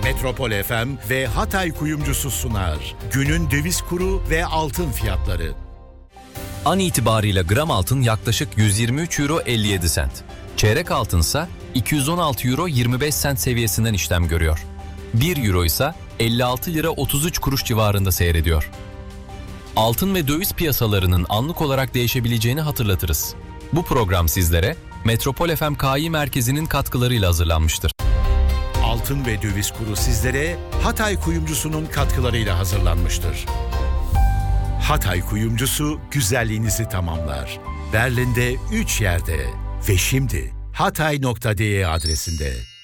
Metropol FM ve Hatay Kuyumcusu sunar. Günün döviz kuru ve altın fiyatları. An itibariyle gram altın yaklaşık 123 euro 57 sent. Çeyrek altınsa 216 euro 25 sent seviyesinden işlem görüyor. 1 euro ise 56 lira 33 kuruş civarında seyrediyor. Altın ve döviz piyasalarının anlık olarak değişebileceğini hatırlatırız. Bu program sizlere Metropol FM KI Merkezi'nin katkılarıyla hazırlanmıştır. Altın ve döviz kuru sizlere Hatay Kuyumcusu'nun katkılarıyla hazırlanmıştır. Hatay Kuyumcusu güzelliğinizi tamamlar. Berlin'de 3 yerde ve şimdi hatay.de adresinde.